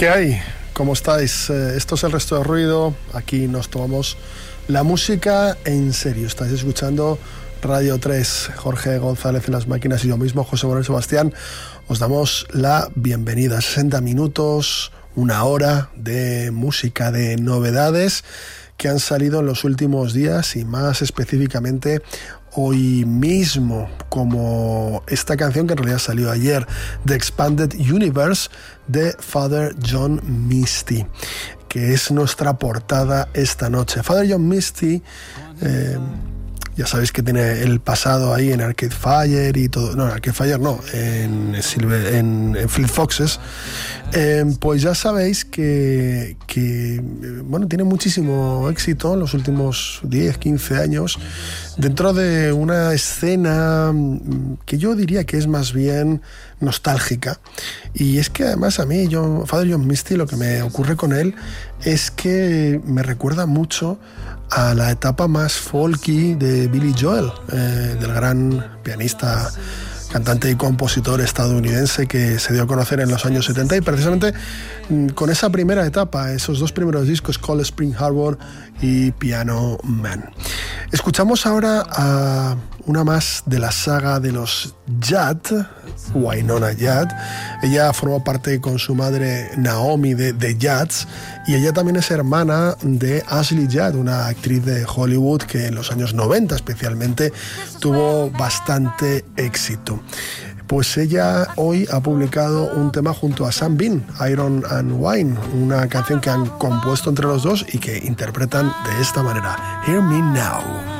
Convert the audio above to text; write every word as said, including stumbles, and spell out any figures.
¿Qué hay? ¿Cómo estáis? Eh, esto es El Resto de Ruido. Aquí nos tomamos la música en serio. Estáis escuchando Radio tres. Jorge González en las máquinas y yo mismo, José Manuel Sebastián, os damos la bienvenida. sesenta minutos, una hora de música, de novedades que han salido en los últimos días y más específicamente hoy mismo, como esta canción que en realidad salió ayer, The Expanded Universe de Father John Misty, que es nuestra portada esta noche. Father John Misty, eh, ya sabéis que tiene el pasado ahí en Arcade Fire y todo, no, en Arcade Fire no, en, Silver, en, en Fleet Foxes. Eh, pues ya sabéis que, que bueno, tiene muchísimo éxito en los últimos diez, quince años dentro de una escena que yo diría que es más bien nostálgica. Y es que además a mí, yo, Father John Misty, lo que me ocurre con él es que me recuerda mucho a la etapa más folky de Billy Joel, eh, del gran pianista, cantante y compositor estadounidense que se dio a conocer en los años setenta, y precisamente con esa primera etapa, esos dos primeros discos, Cold Spring Harbor y Piano Man. Escuchamos ahora a una más de la saga de los Judd, Wynonna Judd. Ella formó parte con su madre Naomi de The Judds, y ella también es hermana de Ashley Judd, una actriz de Hollywood que en los años noventa especialmente tuvo bastante éxito. Pues ella hoy ha publicado un tema junto a Sam Bean, Iron and Wine, una canción que han compuesto entre los dos y que interpretan de esta manera: Hear Me Now.